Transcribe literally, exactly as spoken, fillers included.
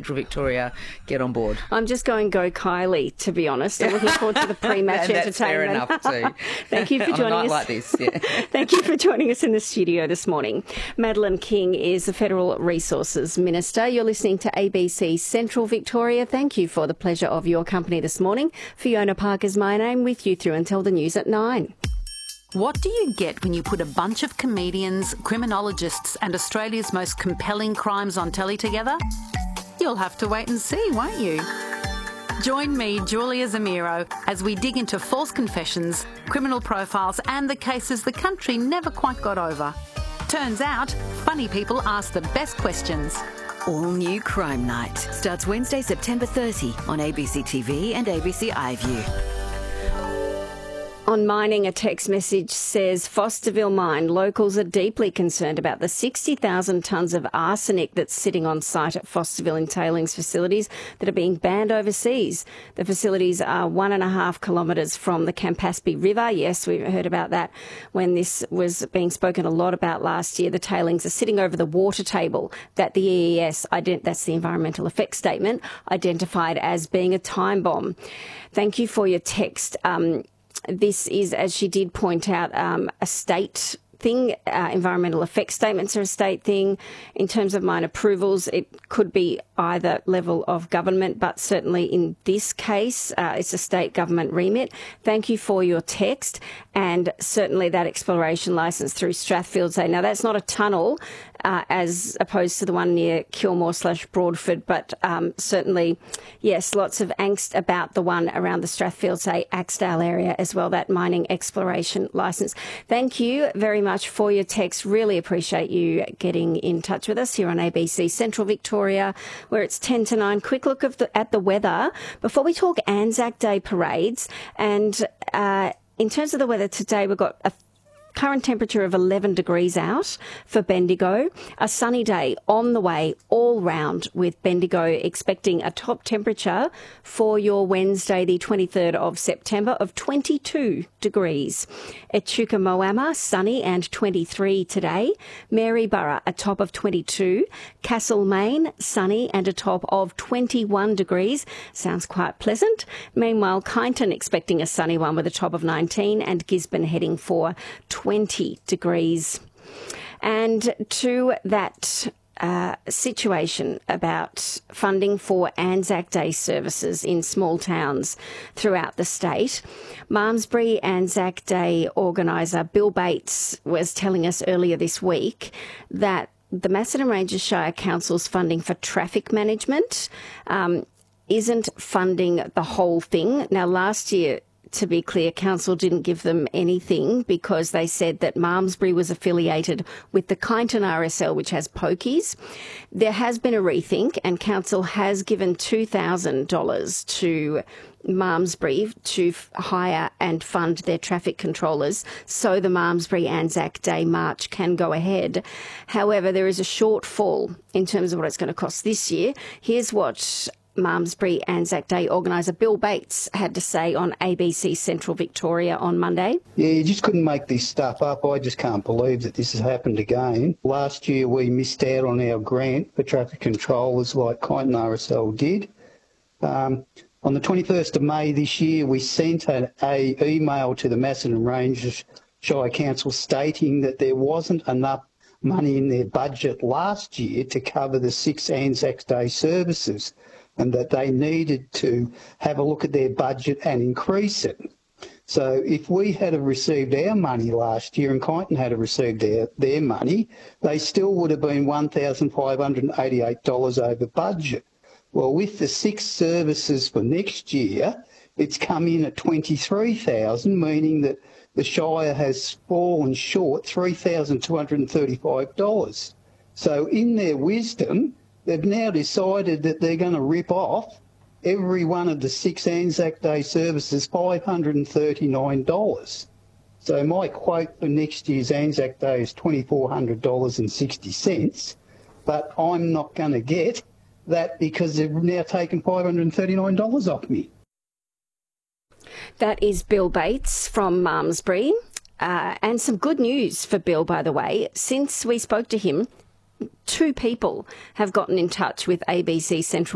Central Victoria get on board? I'm just going go Kylie, to be honest. I'm looking forward to the pre-match and entertainment. That's fair enough too. Thank you for joining On a night us. like this, yeah. Thank you for joining us in the studio this morning. Madeleine King is the Federal Resources Minister. You're listening to A B C Central Victoria. Thank you for the pleasure of your company this morning. Fiona Park is my name, with you through until the news at nine. What do you get when you put a bunch of comedians, criminologists and Australia's most compelling crimes on telly together? You'll have to wait and see, won't you? Join me, Julia Zamiro, as we dig into false confessions, criminal profiles and the cases the country never quite got over. Turns out, funny people ask the best questions. All New Crime Night starts Wednesday, September thirtieth on A B C T V and A B C iView. On mining, a text message says, Fosterville Mine, locals are deeply concerned about the sixty thousand tonnes of arsenic that's sitting on site at Fosterville in tailings facilities that are being banned overseas. The facilities are one and a half kilometres from the Campaspe River. Yes, we heard about that when this was being spoken a lot about last year. The tailings are sitting over the water table that the E E S, ident- that's the Environmental Effects Statement, identified as being a time bomb. Thank you for your text. Um, This is, as she did point out, um, a state thing. Uh, environmental effects statements are a state thing. In terms of mine approvals, it could be either level of government, but certainly in this case, uh, it's a state government remit. Thank you for your text, and certainly that exploration licence through Strathfields. Now, that's not a tunnel, Uh, as opposed to the one near Kilmore slash Broadford. But um, certainly, yes, lots of angst about the one around the Strathfield, say, Axdale area as well, that mining exploration licence. Thank you very much for your text. Really appreciate you getting in touch with us here on A B C Central Victoria, where it's ten to nine. Quick look of the, at the weather before we talk Anzac Day parades. And uh, in terms of the weather today, we've got a current temperature of eleven degrees out for Bendigo. A sunny day on the way all round, with Bendigo expecting a top temperature for your Wednesday, the twenty-third of September, of twenty-two degrees. Echuca Moama, sunny and twenty-three today. Maryborough, a top of twenty-two. Castlemaine, sunny and a top of twenty-one degrees. Sounds quite pleasant. Meanwhile, Kyneton expecting a sunny one with a top of nineteen, and Gisborne heading for twenty degrees. And to that uh, situation about funding for Anzac Day services in small towns throughout the state, Malmesbury Anzac Day organiser Bill Bates was telling us earlier this week that the Macedon Ranges Shire Council's funding for traffic management um, isn't funding the whole thing. Now, last year, to be clear, Council didn't give them anything because they said that Malmesbury was affiliated with the Kyneton R S L, which has pokies. There has been a rethink, and Council has given two thousand dollars to Malmesbury to f- hire and fund their traffic controllers so the Malmesbury Anzac Day March can go ahead. However, there is a shortfall in terms of what it's going to cost this year. Here's what Malmesbury Anzac Day organiser Bill Bates had to say on A B C Central Victoria on Monday. Yeah, you just couldn't make this stuff up. I just can't believe that this has happened again. Last year we missed out on our grant for traffic controllers like Kyneton R S L did. Um, on the twenty-first of May this year, we sent an a email to the Macedon Ranges Shire Council stating that there wasn't enough money in their budget last year to cover the six Anzac Day services, and that they needed to have a look at their budget and increase it. So if we had have received our money last year and Kyneton had have received their, their money, they still would have been one thousand five hundred eighty-eight dollars over budget. Well, with the six services for next year, it's come in at twenty-three thousand dollars, meaning that the Shire has fallen short three thousand two hundred thirty-five dollars. So in their wisdom, they've now decided that they're going to rip off every one of the six Anzac Day services five hundred thirty-nine dollars. So my quote for next year's Anzac Day is two thousand four hundred dollars and sixty cents, but I'm not going to get that because they've now taken five hundred thirty-nine dollars off me. That is Bill Bates from Malmesbury. Uh, and some good news for Bill, by the way. Since we spoke to him, two people have gotten in touch with A B C Central